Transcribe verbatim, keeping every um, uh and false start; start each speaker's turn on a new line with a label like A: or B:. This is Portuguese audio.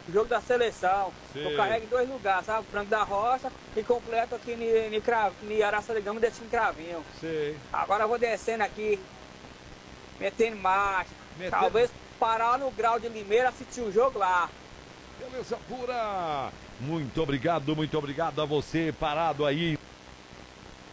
A: jogo da seleção.
B: Sei.
A: Eu carrego em dois lugares, sabe? Franco da Roça e completo aqui em Araçarigama, descendo em Cravinho.
B: Sei.
A: Agora eu vou descendo aqui, metendo marcha.
B: Metendo-
A: Talvez parar no Grau de Limeira, assistir o jogo lá.
B: Beleza pura. Muito obrigado, muito obrigado a você parado aí.